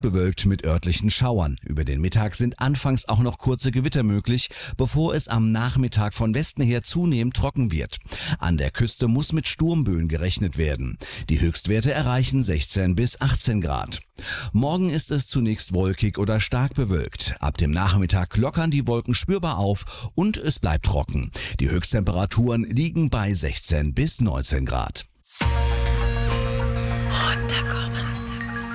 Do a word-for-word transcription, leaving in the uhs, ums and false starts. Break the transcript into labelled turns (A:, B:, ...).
A: bewölkt mit örtlichen Schauern. Über den Mittag sind anfangs auch noch kurze Gewitter möglich, bevor es am Nachmittag von Westen her zunehmend trocken wird. An der Küste muss mit Sturmböen gerechnet werden. Die Höchstwerte erreichen sechzehn bis achtzehn Grad. Morgen ist es zunächst wolkig oder stark bewölkt. Ab dem Nachmittag lockern die Wolken spürbar auf und es bleibt trocken. Die Höchsttemperaturen liegen bei sechzehn bis neunzehn Grad.
B: Runterkommen.